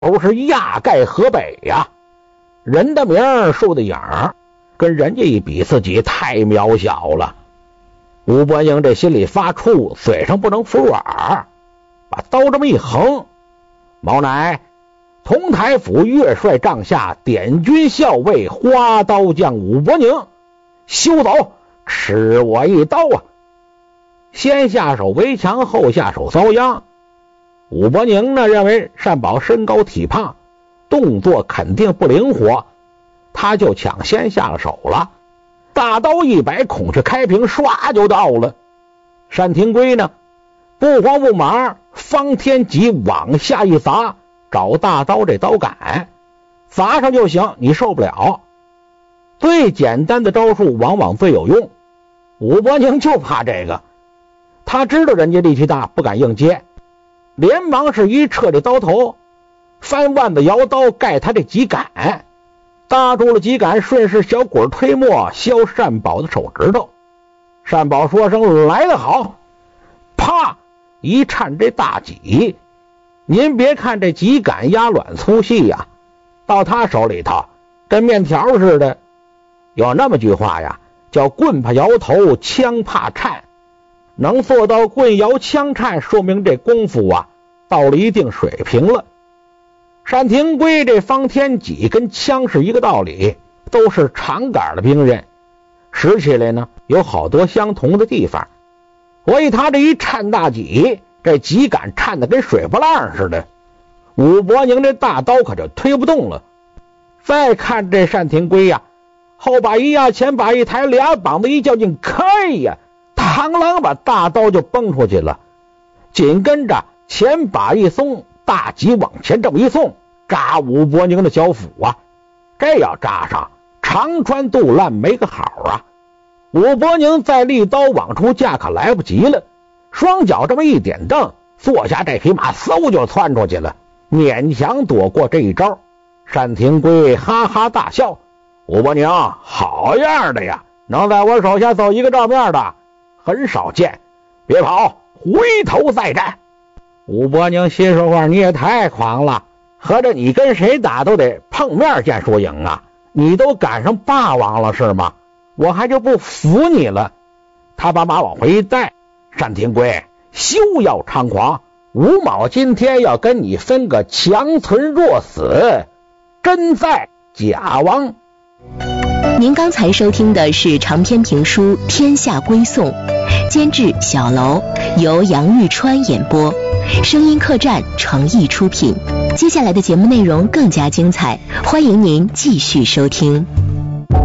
都是压盖河北呀，人的名树的影儿，跟人家一比，自己太渺小了。吴伯英这心里发怵，嘴上不能服软，把刀这么一横，毛乃同台府岳帅帐下点军校尉花刀将武伯宁，休走，吃我一刀啊！先下手为强，后下手遭殃。武伯宁呢，认为单宝身高体胖，动作肯定不灵活，他就抢先下了手了。大刀一摆，孔雀开屏，唰就到了。单廷圭呢，不慌不忙，方天戟往下一砸，找大刀这刀杆，砸上就行，你受不了。最简单的招数往往最有用，武伯宁就怕这个，他知道人家力气大，不敢硬接，连忙是一撤这刀头，翻腕子摇刀盖他这戟杆，搭住了戟杆，顺势小滚推磨削单宝的手指头。单宝说声来得好，啪一颤这大戟，您别看这戟杆压软粗细呀，到他手里头跟面条似的。有那么句话呀，叫棍怕摇头，枪怕颤，能做到棍摇枪颤，说明这功夫啊到了一定水平了。单廷圭这方天戟跟枪是一个道理，都是长杆的兵刃，使起来呢有好多相同的地方。所以他这一颤大戟，这戟杆颤得跟水波浪似的，武伯宁这大刀可就推不动了。再看这单廷圭呀，后把一压，前把一抬，俩膀子一较劲，开呀，螳螂把大刀就崩出去了。紧跟着前把一松，大戟往前这么一送，扎武伯宁的小腹啊，这要扎上，肠穿肚烂没个好啊。武伯宁再立刀往出架可来不及了，双脚这么一点蹬，坐下这匹马嗖就窜出去了，勉强躲过这一招。单廷圭哈哈大笑，武伯宁好样的呀，能在我手下走一个照面的很少见，别跑，回头再战。武伯宁心说话，你也太狂了，合着你跟谁打都得碰面见输赢啊，你都赶上霸王了是吗？我还就不服你了。他把马往回一带，单廷圭休要猖狂，吴某今天要跟你分个强存弱死，真在假王。 您刚才收听的是长篇评书《天下归宋》，监制小楼，由杨玉川演播，声音客栈诚意出品。接下来的节目内容更加精彩，欢迎您继续收听。